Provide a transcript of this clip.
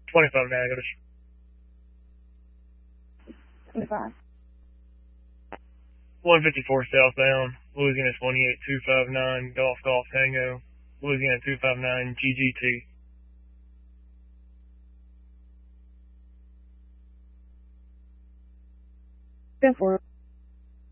25 negatives. 25. 154 southbound, Louisiana 28259, Golf Tango, Louisiana 259 GGT. 10-4.